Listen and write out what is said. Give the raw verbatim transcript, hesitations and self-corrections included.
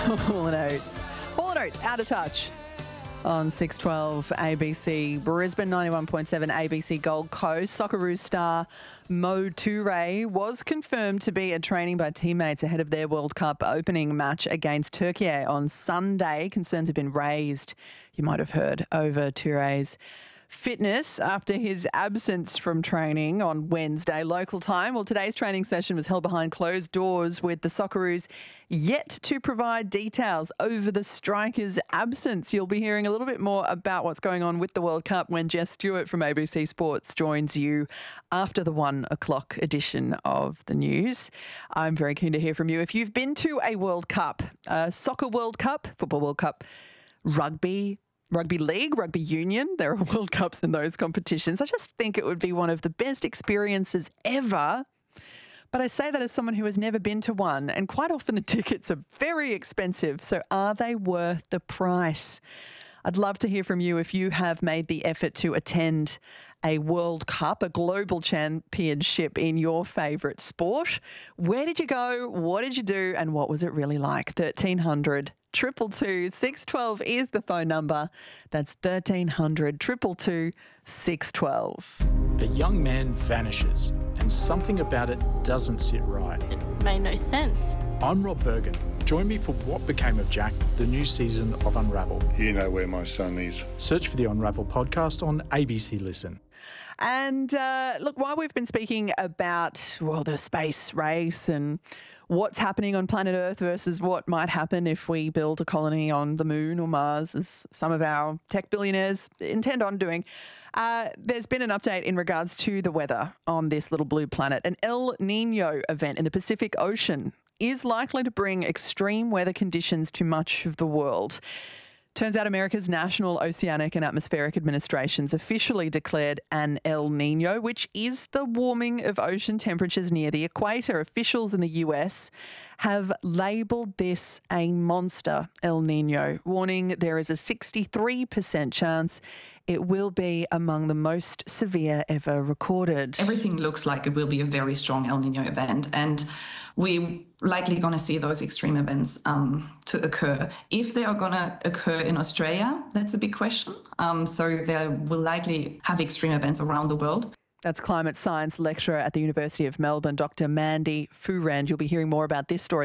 Hall and Oates. Hall and Oates, Out of Touch on six twelve A B C. Brisbane ninety-one point seven A B C Gold Coast. Socceroos star Mo Toure was confirmed to be at training by teammates ahead of their World Cup opening match against Turkey on Sunday. Concerns have been raised, you might have heard, over Toure's fitness after his absence from training on Wednesday local time. Well, today's training session was held behind closed doors, with the Socceroos yet to provide details over the striker's absence. You'll be hearing a little bit more about what's going on with the World Cup when Jess Stewart from A B C Sports joins you after the one o'clock edition of the news. I'm very keen to hear from you. If you've been to a World Cup, a soccer World Cup, football World Cup, rugby, Rugby league, rugby union, there are World Cups in those competitions. I just think it would be one of the best experiences ever. But I say that as someone who has never been to one, and quite often the tickets are very expensive. So are they worth the price? I'd love to hear from you if you have made the effort to attend a World Cup, a global championship in your favourite sport. Where did you go? What did you do? And what was it really like? thirteen hundred two two two, six one two is the phone number. That's thirteen hundred two two two, six one two. A young man vanishes and something about it doesn't sit right. It made no sense. I'm Rob Bergen. Join me for What Became of Jack, the new season of Unravel. You know where my son is. Search for the Unravel podcast on A B C Listen. And uh, look, while we've been speaking about, well, the space race and what's happening on planet Earth versus what might happen if we build a colony on the moon or Mars, as some of our tech billionaires intend on doing, uh, there's been an update in regards to the weather on this little blue planet. An El Nino event in the Pacific Ocean is likely to bring extreme weather conditions to much of the world. Turns out America's National Oceanic and Atmospheric Administration's officially declared an El Nino, which is the warming of ocean temperatures near the equator. Officials in the U S have labelled this a monster El Nino, warning there is a sixty-three percent chance it will be among the most severe ever recorded. Everything looks like it will be a very strong El Nino event, and we're likely going to see those extreme events um, to occur. If they are going to occur in Australia, that's a big question. Um, so they will likely have extreme events around the world. That's climate science lecturer at the University of Melbourne, Doctor Mandy Furand. You'll be hearing more about this story.